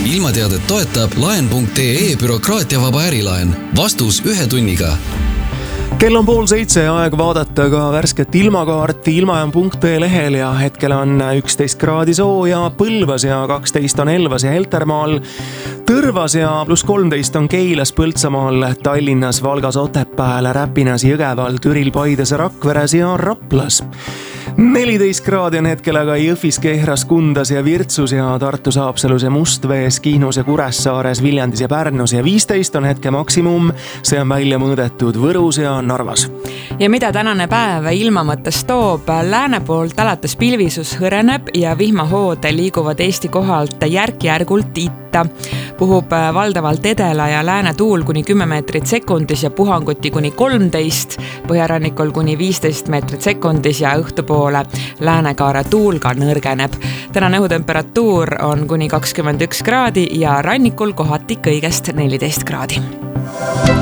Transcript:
ilmateadet toetab laen.ee bürokraatiavaba ärilaen. Vastus 1 tunniga. Kell on 6:30 ja aeg vaadata ka värsket ilmakaarti ilmajaam.ee lehel ja hetkel on 11 kraadi sooja Põlvas ja 12 on Elvas ja Heltermaal, Tõrvas ja +13 on Keilas, Põltsamaal, Tallinnas, Valgas, Otepääl, Räpinas, Jõgeval, Türil, Paides, Rakveres ja Raplas. 14 kraadi on hetkel aga Jõhvis, Kehras, Kundas ja Virtsus ja Tartus, Haapsalus ja Mustvees, Kihnus ja Kuressaares, Viljandis ja Pärnus ja 15 on hetke maksimum. See on välja mõõdetud Võrus ja Narvas. Ja mida tänane päev ilma mõttes toob? Lääne poolt alates pilvisus hõreneb ja vihmahood liiguvad Eesti kohalt järk-järgult itta. Puhub valdavalt edela ja lääne tuul kuni 10 meetrit sekundis ja puhanguti kuni 13, põhjarannikul kuni 15 meetrit sekundis ja õhtupoole läänekaare tuul ka nõrgeneb. Tänane õhutemperatuur on kuni 21 kraadi ja rannikul kohati kõigest 14 kraadi.